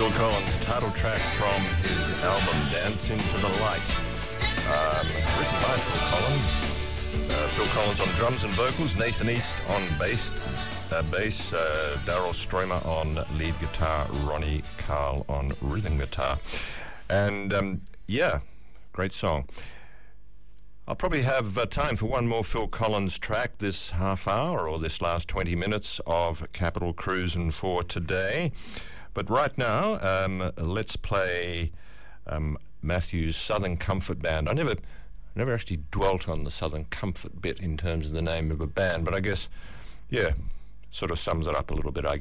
Phil Collins, title track from his album Dance Into the Light. Written by Phil Collins. Phil Collins on drums and vocals, Nathan East on bass, Daryl Stromer on lead guitar, Ronnie Carl on rhythm guitar. And great song. I'll probably have time for one more Phil Collins track this half hour or this last 20 minutes of Capital Cruisin' for today. But right now, let's play Matthew's Southern Comfort Band. I never actually dwelt on the Southern Comfort bit in terms of the name of a band, but I guess, sort of sums it up a little bit, I guess.